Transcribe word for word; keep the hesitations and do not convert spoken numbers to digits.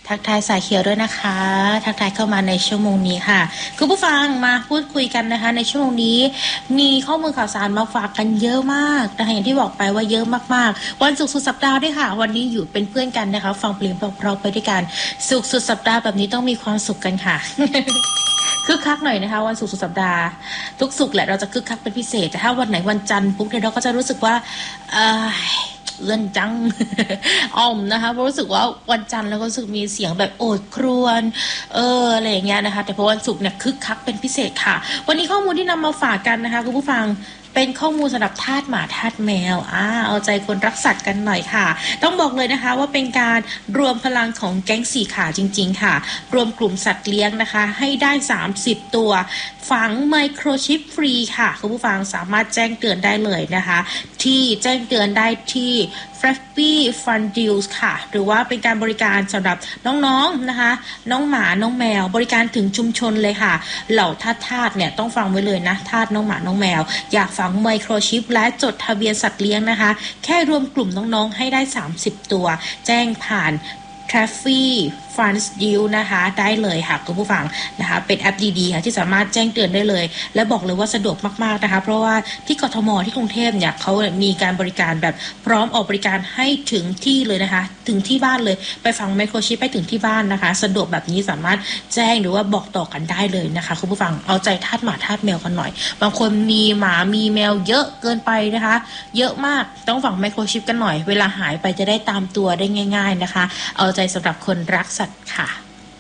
ทักทายสายเขียวด้วยนะคะทักทายเข้ามาในชั่วโมงนี้ค่ะคุณผู้ฟังมาพูดคุยกันนะคะในชั่วโมงนี้มีข้อมูลข่าวสารมาฝากกันเยอะมากนะคะอย่างที่บอกไปว่าเยอะมากๆวันศุกร์สุดสัปดาห์ด้วยค่ะวันนี้อยู่เป็นเพื่อนกันนะคะฟังเพลงเพราะๆไปด้วยกันศุกร์สุดสัปดาห์แบบนี้ต้องมีความสุขกันค่ะ คึกคักหน่อยนะคะวันศุกร์สุดสัปดาห์ทุกศุกร์แหละเราจะคึกคักเป็นพิเศษแต่ถ้าวันไหนวันจันทร์ปุ๊บเนี่ยเราก็จะรู้สึกว่าเออเลื่อนจัง อ่อมนะคะเพราะรู้สึกว่าวันจันทร์แล้วก็รู้สึกมีเสียงแบบโอดครวญเอออะไรอย่างเงี้ยนะคะแต่พอวันศุกร์เนี่ยคึกคักเป็นพิเศษค่ะวันนี้ข้อมูลที่นำมาฝากกันนะคะคุณผู้ฟังเป็นข้อมูลสำหรับทาสหมาทาสแมวอ่าเอาใจคนรักสัตว์กันหน่อยค่ะต้องบอกเลยนะคะว่าเป็นการรวมพลังของแก๊งสี่ขาจริงๆค่ะรวมกลุ่มสัตว์เลี้ยงนะคะให้ได้สามสิบตัวฝังไมโครชิปฟรีค่ะคุณผู้ฟังสามารถแจ้งเตือนได้เลยนะคะที่แจ้งเตือนได้ที่ Fluffy Fun Deals ค่ะหรือว่าเป็นการบริการสำหรับน้องๆนะคะน้องหมาน้องแมวบริการถึงชุมชนเลยค่ะเหล่าทาสทาสเนี่ยต้องฟังไว้เลยนะทาสน้องหมาน้องแมวอยากฝังไมโครชิปและจดทะเบียนสัตว์เลี้ยงนะคะแค่รวมกลุ่มน้องๆให้ได้สามสิบตัวแจ้งผ่าน Fluffy Fun Deals นะคะได้เลยค่ะคุณผู้ฟังนะคะเป็นแอปดีๆค่ะที่สามารถแจ้งเตือนได้เลยและบอกเลยว่าสะดวกมากๆนะคะเพราะว่าที่กทมที่กรุงเทพเนี่ยเขามีการบริการแบบพร้อมออกบริการให้ถึงที่เลยนะคะถึงที่บ้านเลยไปฝังไมโครชิปไปถึงที่บ้านนะคะสะดวกแบบนี้สามารถแจ้งหรือว่าบอกต่อกันได้เลยนะคะคุณผู้ฟังเอาใจทาสหมาทาสแมวกันหน่อยบางคนมีหมามีแมวเยอะเกินไปนะคะเยอะมากต้องฝังไมโครชิปกันหน่อยเวลาหายไปจะได้ตามตัวได้ง่ายๆนะคะเอาใจสำหรับคนรักสัตว์ค่ะ